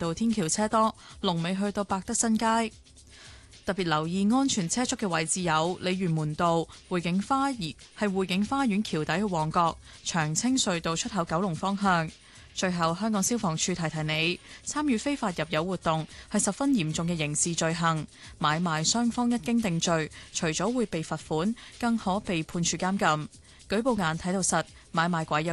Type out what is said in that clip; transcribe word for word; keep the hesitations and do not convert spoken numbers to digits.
道天橋車多，龍尾去到百德新街。特別留意安全車速嘅位置有鯉魚門道、匯景花園係匯景花園橋底去旺角、長青隧道出口九龍方向。最後，香港消防處提提你，參與非法入油活動係十分嚴重嘅刑事罪行，買賣雙方一經定罪，除咗會被罰款，更可被判處監禁。舉報眼睇到實，買賣拐有